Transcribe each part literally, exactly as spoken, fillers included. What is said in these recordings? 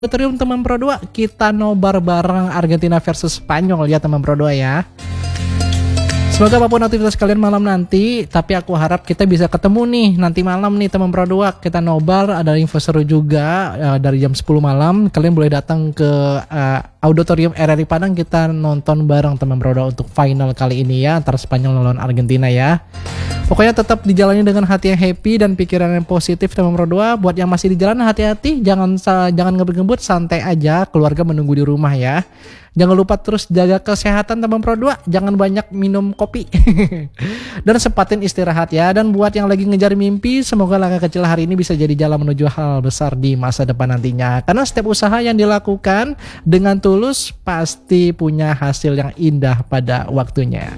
Auditorium teman Pro dua, kita nobar bareng Argentina versus Spanyol ya teman Pro dua ya. Semoga apapun aktivitas kalian malam nanti, tapi aku harap kita bisa ketemu nih nanti malam nih teman Pro dua. Kita nobar, ada info seru juga uh, dari jam sepuluh malam. Kalian boleh datang ke uh, Auditorium R R I Padang, kita nonton bareng teman Pro dua untuk final kali ini ya, antara Spanyol lawan Argentina ya. Pokoknya tetap dijalani dengan hati yang happy dan pikiran yang positif teman Pro dua. Buat yang masih di jalan hati-hati, jangan jangan ngebut-ngebut, santai aja, keluarga menunggu di rumah ya. Jangan lupa terus jaga kesehatan teman Pro dua, jangan banyak minum kopi. Dan sempatin istirahat ya. Dan buat yang lagi ngejar mimpi, semoga langkah kecil hari ini bisa jadi jalan menuju hal besar di masa depan nantinya. Karena setiap usaha yang dilakukan dengan tulus pasti punya hasil yang indah pada waktunya.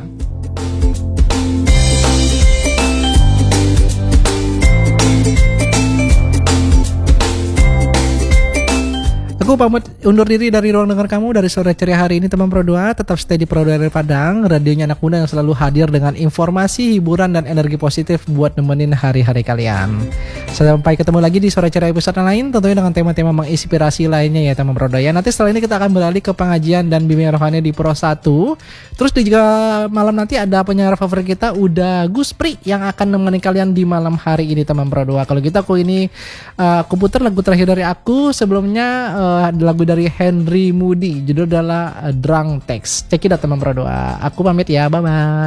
Aku pamit undur diri dari ruang dengar kamu dari sore ceria hari ini teman Pro dua. Tetap stay di Pro dua R R I Padang, radionya anak muda yang selalu hadir dengan informasi, hiburan, dan energi positif buat nemenin hari-hari kalian. Sampai ketemu lagi di sore ceria episode lain, tentunya dengan tema-tema menginspirasi lainnya ya teman Pro dua ya. Nanti setelah ini kita akan beralih ke pengajian dan bimbingan rohani di Pro satu. Terus juga malam nanti ada penyiar favorit kita, udah Gus Pri yang akan nemenin kalian di malam hari ini teman Pro dua. Kalau gitu aku ini uh, aku putar lagu terakhir dari aku. Sebelumnya uh, lagu dari Henry Moody, judul adalah uh, Drunk Text. Cek it out teman Pro dua. Aku pamit ya, bye bye.